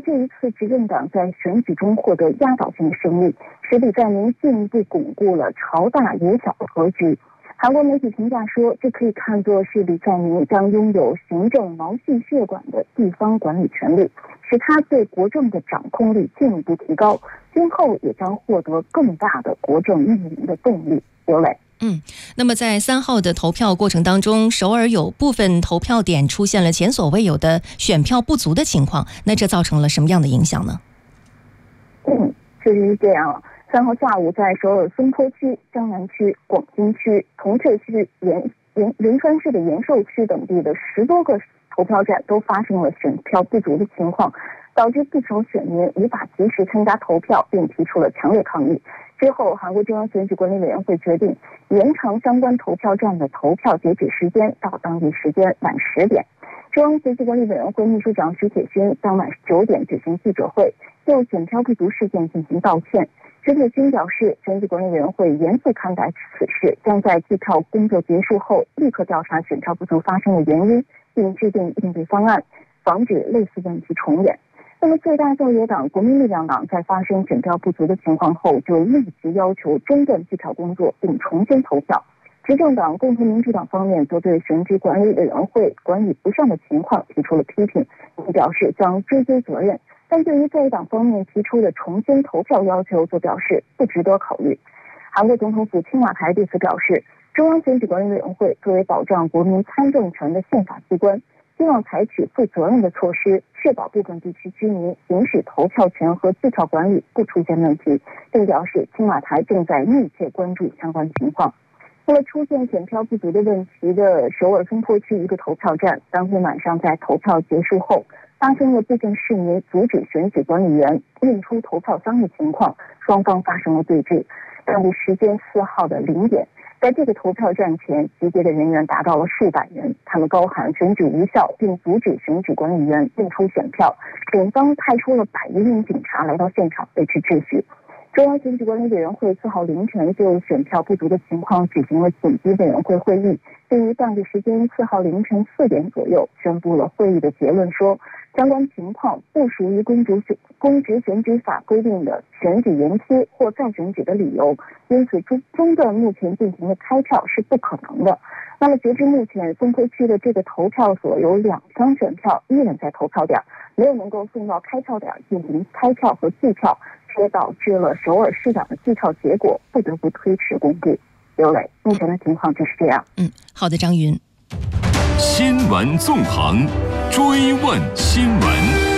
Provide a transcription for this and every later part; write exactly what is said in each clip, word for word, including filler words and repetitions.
这一次执政党在选举中获得压倒性的胜利，使李在明进一步巩固了朝大野小的格局。韩国媒体评价说，这可以看作是李在明将拥有行政毛细血管的地方管理权力，使他对国政的掌控力进一步提高，今后也将获得更大的国政运营的动力。刘磊。 嗯，那么在三号的投票过程当中，首尔有部分投票点出现了前所未有的选票不足的情况，那这造成了什么样的影响呢？ 嗯，确实是这样。三号下午，在首尔松坡区、江南区、广津区、铜雀区、延延仁川市的延寿区等地的十多个投票站都发生了选票不足的情况，导致不少选民无法及时参加投票，并提出了强烈抗议。之后，韩国中央选举管理委员会决定延长相关投票站的投票截止时间到当地时间晚十点。中央选举管理委员会秘书长徐铁勋当晚九点举行记者会，就选票不足事件进行道歉。徐铁勋表示，选举管理委员会严肃看待此事，将在计票工作结束后立刻调查选票不足发生的原因，并制定应对方案，防止类似问题重演。那么最大在野党国民力量党在发生选票不足的情况后，就立即要求中断计票工作并重新投票。执政党共同民主党方面则对选举管理委员会管理不善的情况提出了批评，并表示将追究责任。但对于在野党方面提出的重新投票要求，则表示不值得考虑。韩国总统府青瓦台对此表示，中央选举管理委员会作为保障国民参政权的宪法机关，希望采取负责任的措施，确保部分地区居民行使投票权和计票管理不出现问题，并表示青瓦台正在密切关注相关情况。为了出现选票不足的问题的首尔松坡区一个投票站，当天晚上在投票结束后，发生了部分市民阻止选举管理员运出投票箱的情况，双方发生了对峙。当地时间四号的零点，在这个投票站前集结的人员达到了数百人，他们高喊选举无效，并阻止选举管理员运出选票。警方派出了百余名警察来到现场维持秩序。中央选举管理委员会四号凌晨就选票不足的情况举行了紧急委员会会议，并于当地时间四号凌晨四点左右宣布了会议的结论，说相关情况不属于公职选公职选举法规定的选举延期或再选举的理由，因此中中断目前进行的开票是不可能的。那么截至目前，松坡区的这个投票所有两张选票依然在投票点，没有能够送到开票点进行开票和计票，这导致了首尔市长的计票结果不得不推迟公布。刘磊，目前的情况就是这样。 嗯，好的，张云。 新闻纵横，追问新闻。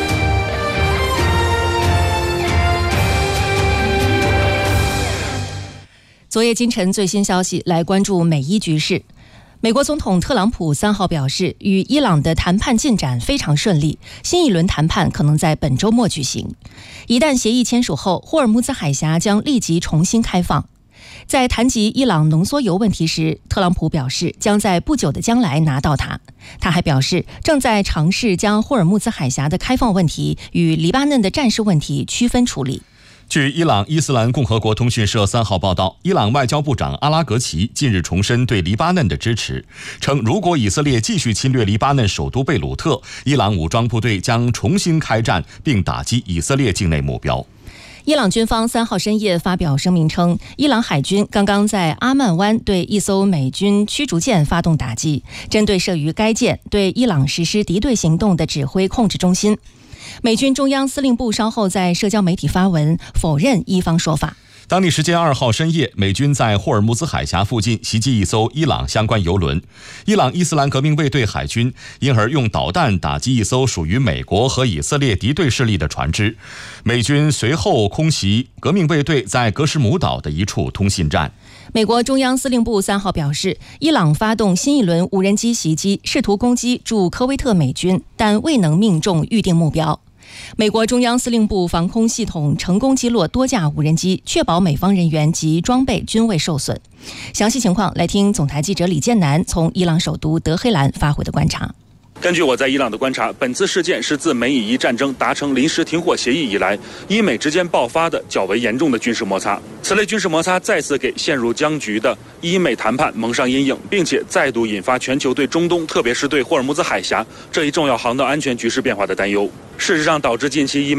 昨夜今晨最新消息，来关注美伊局势。美国总统特朗普三号表示，与伊朗的谈判进展非常顺利，新一轮谈判可能在本周末举行。一旦协议签署后，霍尔木兹海峡将立即重新开放。在谈及伊朗浓缩铀问题时，特朗普表示将在不久的将来拿到它。他还表示，正在尝试将霍尔木兹海峡的开放问题与黎巴嫩的战事问题区分处理。 据伊朗伊斯兰共和国通讯社三号报道，伊朗外交部长阿拉格齐近日重申对黎巴嫩的支持，称如果以色列继续侵略黎巴嫩首都贝鲁特，伊朗武装部队将重新开战，并打击以色列境内目标。 伊朗军方三号深夜发表声明称，伊朗海军刚刚在阿曼湾对一艘美军驱逐舰发动打击，针对设于该舰对伊朗实施敌对行动的指挥控制中心。美军中央司令部稍后在社交媒体发文否认伊方说法。 当地时间二号深夜，美军在霍尔木兹海峡附近袭击一艘伊朗相关油轮，伊朗伊斯兰革命卫队海军因而用导弹打击一艘属于美国和以色列敌对势力的船只。美军随后空袭革命卫队在格什姆岛的一处通信站。 美国中央司令部三号表示，伊朗发动新一轮无人机袭击，试图攻击驻科威特美军，但未能命中预定目标。美国中央司令部防空系统成功击落多架无人机，确保美方人员及装备均未受损。详细情况来听总台记者李建南从伊朗首都德黑兰发回的观察。 根据我在伊朗的观察，本次事件是自美以伊战争达成临时停火协议以来，伊美之间爆发的较为严重的军事摩擦。此类军事摩擦再次给陷入僵局的伊美谈判蒙上阴影，并且再度引发全球对中东，特别是对霍尔木兹海峡这一重要航道安全局势变化的担忧。事实上，导致近期伊